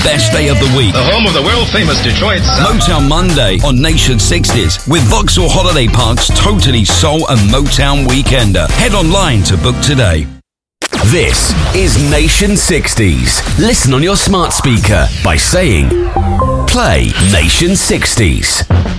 best day of the week. The home of the world-famous Detroit Sound. Motown Monday on Nation 60s with Vauxhall Holiday Park's totally soul and Motown weekender. Head online to book today. This is Nation 60s. Listen on your smart speaker by saying, play Nation 60s.